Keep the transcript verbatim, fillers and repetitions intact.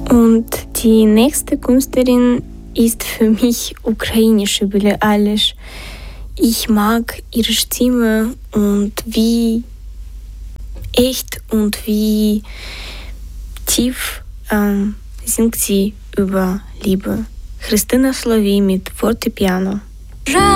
Und die nächste Künstlerin ist für mich ukrainische Billie Eilish. Ich mag ihre Stimme und wie echt und wie tief ähm, singt sie über Liebe. Christina Solowey mit Fortepiano.